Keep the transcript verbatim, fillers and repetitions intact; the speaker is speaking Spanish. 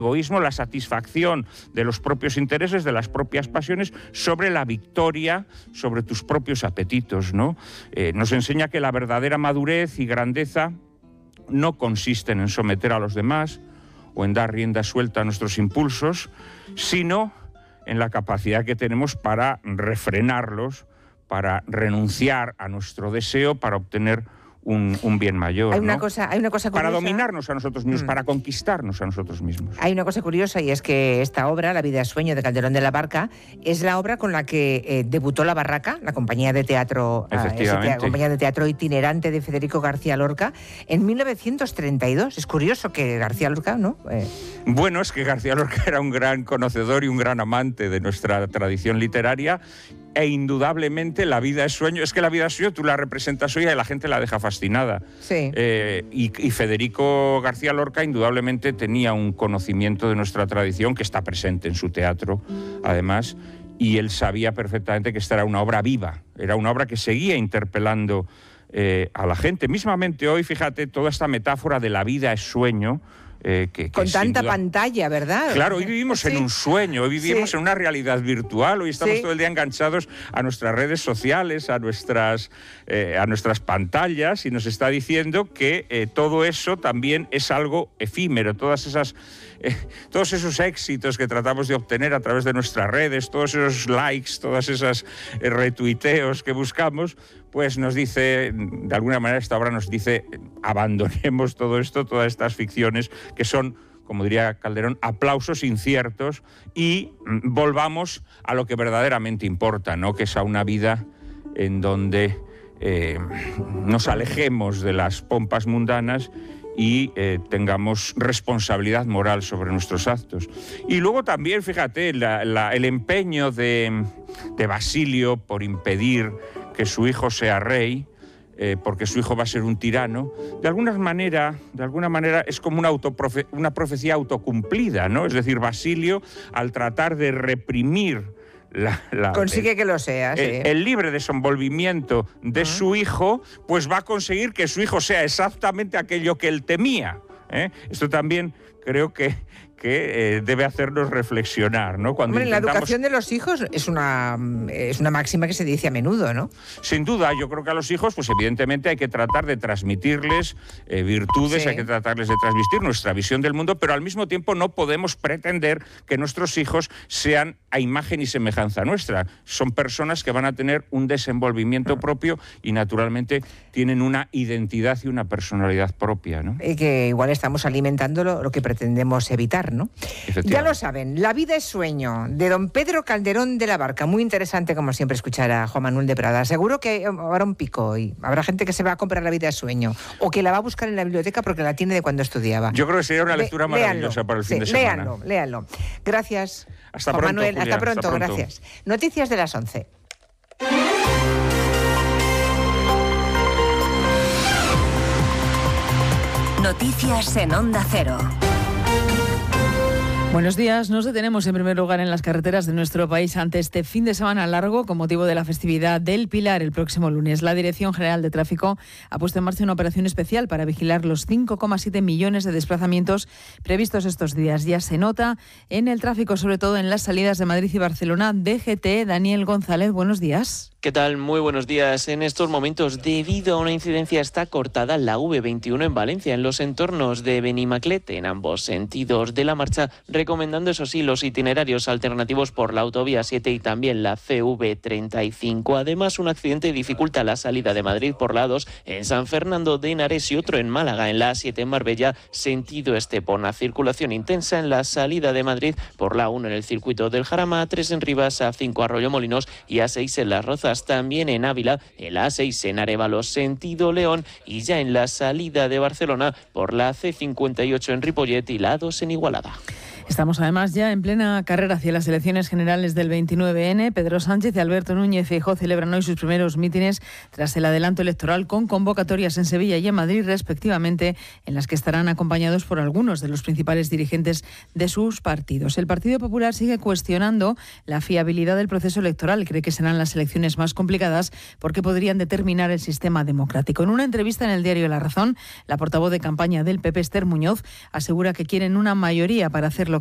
egoísmo, la satisfacción de los propios intereses, de las propias pasiones, sobre la victoria, sobre tus propios apetitos, ¿no? Eh, nos enseña que la verdadera madurez y grandeza no consisten en someter a los demás o en dar rienda suelta a nuestros impulsos, sino en la capacidad que tenemos para refrenarlos, para renunciar a nuestro deseo, para obtener Un, un bien mayor, hay una ¿no? cosa, hay una cosa curiosa. Para dominarnos a nosotros mismos, mm. para conquistarnos a nosotros mismos. Hay una cosa curiosa, y es que esta obra, La vida es sueño, de Calderón de la Barca, es la obra con la que eh, debutó La Barraca, la compañía de teatro, eh, esa compañía de teatro itinerante de Federico García Lorca, en mil novecientos treinta y dos. Es curioso que García Lorca, ¿no? Eh... Bueno, es que García Lorca era un gran conocedor y un gran amante de nuestra tradición literaria. E indudablemente La vida es sueño. Es que La vida es sueño, tú la representas hoy y la gente la deja fascinada. Sí. Eh, y, y Federico García Lorca indudablemente tenía un conocimiento de nuestra tradición que está presente en su teatro, además, y él sabía perfectamente que esta era una obra viva, era una obra que seguía interpelando eh, a la gente. Mismamente hoy, fíjate, toda esta metáfora de la vida es sueño, Eh, que, que con tanta duda... pantalla, ¿verdad? Claro, hoy vivimos sí. en un sueño, hoy vivimos sí. en una realidad virtual, hoy estamos sí. todo el día enganchados a nuestras redes sociales, a nuestras, eh, a nuestras pantallas, y nos está diciendo que eh, todo eso también es algo efímero, todas esas, eh, todos esos éxitos que tratamos de obtener a través de nuestras redes, todos esos likes, todas esas eh, retuiteos que buscamos, pues nos dice, de alguna manera esta obra nos dice, abandonemos todo esto, todas estas ficciones que son, como diría Calderón, aplausos inciertos, y volvamos a lo que verdaderamente importa, ¿no? Que es a una vida en donde eh, nos alejemos de las pompas mundanas y eh, tengamos responsabilidad moral sobre nuestros actos. Y luego también, fíjate, la, la, el empeño de, de Basilio por impedir que su hijo sea rey, eh, porque su hijo va a ser un tirano, de alguna manera, de alguna manera es como una, autoprofe- una profecía autocumplida, ¿no? Es decir, Basilio, al tratar de reprimir La, la, consigue el, que lo sea, sí. el, el libre desenvolvimiento de uh-huh. su hijo, pues va a conseguir que su hijo sea exactamente aquello que él temía, ¿eh? Esto también creo que, que eh, debe hacernos reflexionar, ¿no? Cuando Hombre, intentamos... la educación de los hijos es una, es una máxima que se dice a menudo, ¿no? Sin duda, yo creo que a los hijos, pues evidentemente hay que tratar de transmitirles eh, virtudes, sí. hay que tratarles de transmitir nuestra visión del mundo, pero al mismo tiempo no podemos pretender que nuestros hijos sean a imagen y semejanza nuestra. Son personas que van a tener un desenvolvimiento propio y naturalmente tienen una identidad y una personalidad propia, ¿no? Y que igual estamos alimentando lo, lo que pretendemos evitar, ¿no? Ya lo saben, La vida es sueño, de don Pedro Calderón de la Barca. Muy interesante, como siempre, escuchar a Juan Manuel de Prada. Seguro que habrá un pico y habrá gente que se va a comprar La vida es sueño o que la va a buscar en la biblioteca porque la tiene de cuando estudiaba. Yo creo que sería una lectura Le, maravillosa léanlo, para el fin sí, de semana. Léanlo, léanlo. Gracias, hasta Juan pronto, Manuel. Julián, hasta, pronto, hasta pronto, gracias. Noticias de las once. Noticias en Onda Cero. Buenos días. Nos detenemos en primer lugar en las carreteras de nuestro país ante este fin de semana largo con motivo de la festividad del Pilar el próximo lunes. La Dirección General de Tráfico ha puesto en marcha una operación especial para vigilar los cinco coma siete millones de desplazamientos previstos estos días. Ya se nota en el tráfico, sobre todo en las salidas de Madrid y Barcelona. D G T, Daniel González, buenos días. ¿Qué tal? Muy buenos días. En estos momentos, debido a una incidencia, está cortada la A V veintiuno en Valencia, en los entornos de Benimaclet, en ambos sentidos de la marcha, recomendando, eso sí, los itinerarios alternativos por la autovía siete y también la C V treinta y cinco. Además, un accidente dificulta la salida de Madrid por la A dos en San Fernando de Henares y otro en Málaga, en la A siete en Marbella, sentido Estepona. Circulación intensa en la salida de Madrid por la A uno en el circuito del Jarama, A tres en Rivas, A cinco Arroyomolinos y A seis en Las Rozas. También en Ávila, el A seis en Arévalo, sentido León, y ya en la salida de Barcelona por la C cincuenta y ocho en Ripollet y la A dos en Igualada. Estamos además ya en plena carrera hacia las elecciones generales del veintinueve ene. Pedro Sánchez y Alberto Núñez Feijóo celebran hoy sus primeros mítines tras el adelanto electoral con convocatorias en Sevilla y en Madrid respectivamente, en las que estarán acompañados por algunos de los principales dirigentes de sus partidos. El Partido Popular sigue cuestionando la fiabilidad del proceso electoral. Cree que serán las elecciones más complicadas porque podrían determinar el sistema democrático. En una entrevista en el diario La Razón, la portavoz de campaña del P P, Esther Muñoz, asegura que quieren una mayoría para hacerlo